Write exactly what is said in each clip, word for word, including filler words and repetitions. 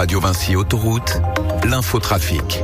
Radio Vinci Autoroute, l'infotrafic.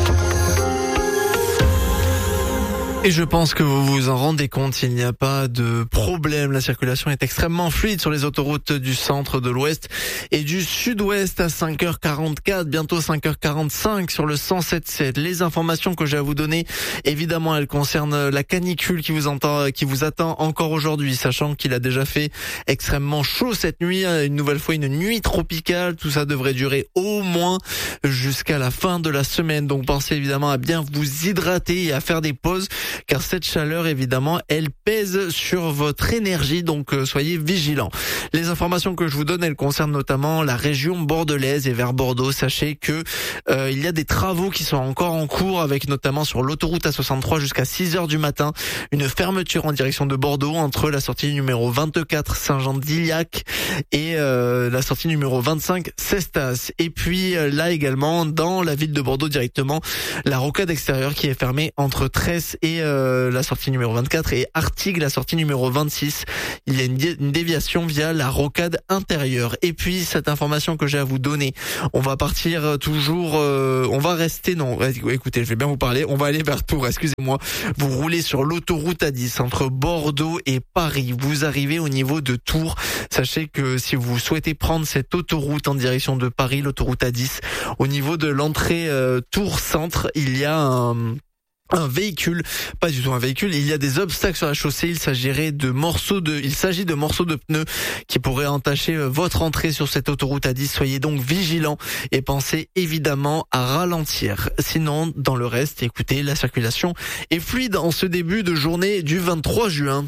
Et je pense que vous vous en rendez compte, il n'y a pas de problème. La circulation est extrêmement fluide sur les autoroutes du centre, de l'ouest et du sud-ouest à cinq heures quarante-quatre, bientôt cinq heures quarante-cinq sur le cent sept sept. Les informations que j'ai à vous donner, évidemment, elles concernent la canicule qui vous entend, qui vous attend encore aujourd'hui, sachant qu'il a déjà fait extrêmement chaud cette nuit. Une nouvelle fois, une nuit tropicale. Tout ça devrait durer au moins jusqu'à la fin de la semaine. Donc pensez évidemment à bien vous hydrater et à faire des pauses, car cette chaleur, évidemment, elle pèse sur votre énergie, donc euh, soyez vigilants. Les informations que je vous donne, elles concernent notamment la région bordelaise et vers Bordeaux. Sachez que euh, il y a des travaux qui sont encore en cours, avec notamment sur l'autoroute A soixante-trois jusqu'à six heures du matin, une fermeture en direction de Bordeaux entre la sortie numéro vingt-quatre Saint-Jean-d'Illac et euh, la sortie numéro vingt-cinq Cestas. Et puis euh, là également, dans la ville de Bordeaux directement, la rocade extérieure qui est fermée entre Tresse et euh, la sortie numéro vingt-quatre et Artigues, la sortie numéro vingt-six. Il y a une, dé- une déviation via la rocade intérieure. Et puis cette information que j'ai à vous donner, on va partir toujours, euh, on va rester, non, écoutez, je vais bien vous parler, on va aller vers Tours, excusez-moi. Vous roulez sur l'autoroute A dix entre Bordeaux et Paris. Vous arrivez au niveau de Tours. Sachez que si vous souhaitez prendre cette autoroute en direction de Paris, l'autoroute A dix, au niveau de l'entrée euh, Tours Centre, il y a un... un véhicule, pas du tout un véhicule, il y a des obstacles sur la chaussée, il s'agirait de morceaux de, il s'agit de morceaux de pneus qui pourraient entacher votre entrée sur cette autoroute A dix. Soyez donc vigilants et pensez évidemment à ralentir. Sinon, dans le reste, écoutez, la circulation est fluide en ce début de journée du vingt-trois juin.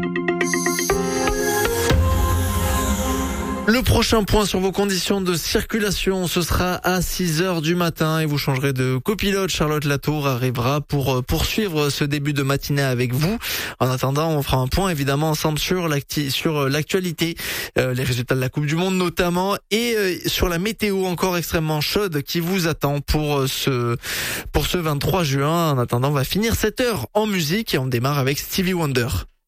Le prochain point sur vos conditions de circulation, ce sera à six heures du matin et vous changerez de copilote. Charlotte Latour arrivera pour poursuivre ce début de matinée avec vous. En attendant, on fera un point évidemment ensemble sur l'acti- sur l'actualité, euh, les résultats de la Coupe du Monde notamment, et euh, sur la météo encore extrêmement chaude qui vous attend pour ce pour ce vingt-trois juin. En attendant, on va finir cette heure en musique et on démarre avec Stevie Wonder.